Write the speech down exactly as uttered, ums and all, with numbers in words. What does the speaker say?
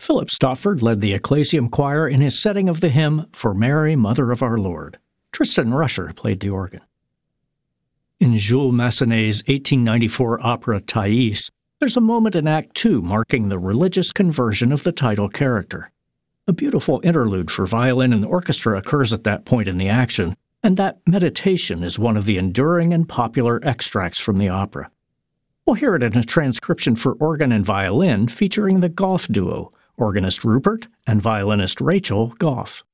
Philip Stopford led the Ecclesiam Choir in his setting of the hymn For Mary, Mother of Our Lord. Tristan Rusher played the organ. In Jules Massenet's eighteen ninety-four opera Thais, there's a moment in Act Two marking the religious conversion of the title character. A beautiful interlude for violin and orchestra occurs at that point in the action, and that meditation is one of the enduring and popular extracts from the opera. We'll hear it in a transcription for organ and violin featuring the Goff duo, organist Rupert and violinist Rachel Goff.